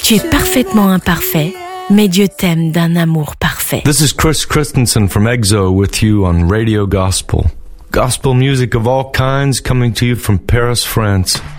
Tu es parfaitement imparfait, mais Dieu t'aime d'un amour parfait. This is Chris Christensen from EXO with you on Radio Gospel. Gospel music of all kinds coming to you from Paris, France.